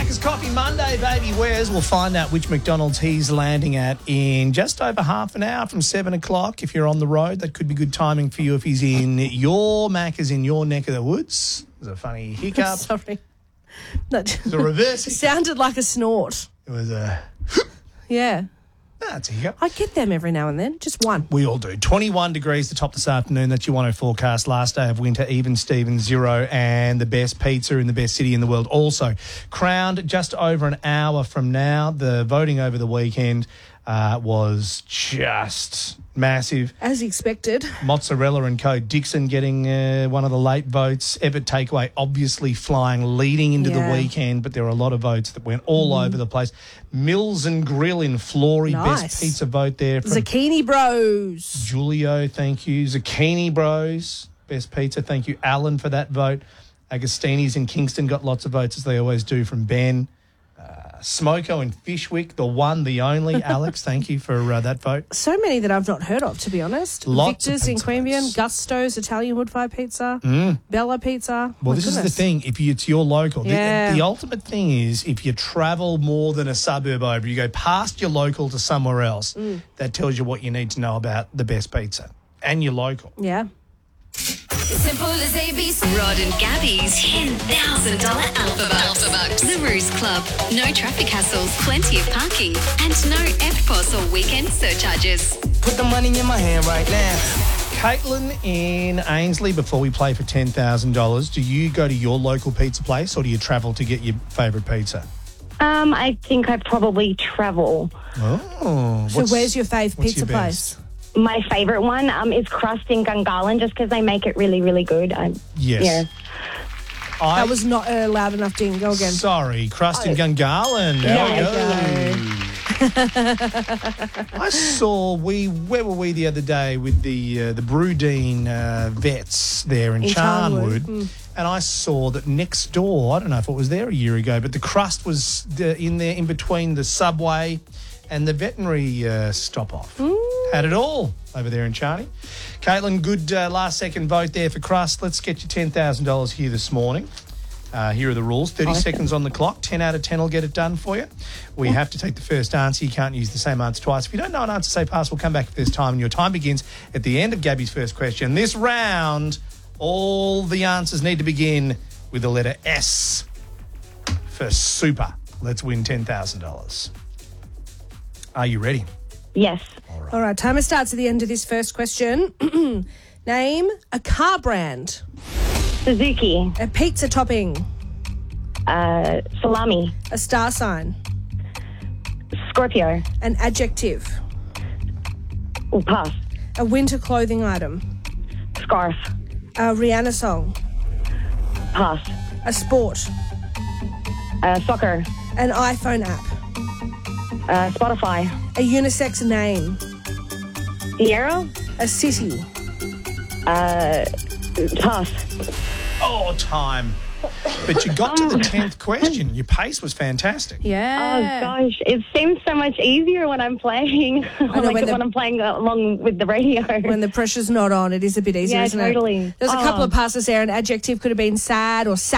Macca's Coffee Monday, baby. Where's? We'll find out which McDonald's he's landing at in just over half an hour from 7 o'clock. If you're on the road, that could be good timing for you if he's in your Macca's in your neck of the woods. There's a funny hiccup. Sorry. It's a reverse hiccup. Sounded like a snort. It was a... Yeah. That's a hiccup. I get them every now and then, just one. We all do. 21 degrees the top this afternoon. That's your 1 forecast. Last day of winter, even Steven 0, and the best pizza in the best city in the world. Also, crowned just over an hour from now. The voting over the weekend was just massive. As expected. Mozzarella and Co. Dixon getting one of the late votes. Everett Takeaway obviously flying, leading into the weekend, but there were a lot of votes that went all over the place. Mills and Grill in Flory, best pizza vote there. From Zucchini Bros. Julio, thank you. Zucchini Bros, best pizza. Thank you, Alan, for that vote. Agostini's in Kingston got lots of votes, as they always do, from Ben. Smoko in Fishwick, the one, the only. Alex, thank you for that vote. So many that I've not heard of, to be honest. Lots Victor's of in Queanbeyan, Gusto's Italian wood-fired pizza, Bella Pizza. Well, this is the thing. If it's your local, the ultimate thing is if you travel more than a suburb over, you go past your local to somewhere else, that tells you what you need to know about the best pizza and your local. Yeah. Simple as ABC. Rod and Gabby's $10,000 Alpha The Ruse Club. No traffic hassles, plenty of parking, and no EFTPOS or weekend surcharges. Put the money in my hand right now. Caitlin in Ainsley, before we play for $10,000, do you go to your local pizza place or do you travel to get your favourite pizza? I think I probably travel. Oh. So where's your fave pizza place? My favourite one is Crust in Gungahlin, just because they make it really, really good. Yes. Yeah. That was not loud enough, ding. Go again. Sorry, Crust in Gungahlin. There we go. I saw, where were we the other day with the Brudine vets there in Charnwood. And I saw that next door, I don't know if it was there a year ago, but the Crust was in there in between the Subway and the veterinary stop-off. Had it all over there in Charney. Caitlin, good last-second vote there for Crust. Let's get you $10,000 here this morning. Here are the rules. 30 seconds on the clock. 10 out of 10 will get it done for you. We have to take the first answer. You can't use the same answer twice. If you don't know an answer, say pass. We'll come back if there's time. And your time begins at the end of Gabby's first question. This round, all the answers need to begin with the letter S for super. Let's win $10,000. Are you ready? Yes. All right, timer starts at the end of this first question. Name a car brand. Suzuki. A pizza topping. Salami. A star sign. Scorpio. An adjective. Pass. A winter clothing item. Scarf. A Rihanna song. Pass. A sport. Soccer. An iPhone app. Spotify. A unisex name. Sierra. A city. Pass. Oh, time. But you got to the 10th question. Your pace was fantastic. Yeah. Oh, gosh. It seems so much easier when I'm playing. When I'm playing along with the radio. When the pressure's not on, it is a bit easier, isn't totally. it? There's a couple of passes there. An adjective could have been sad or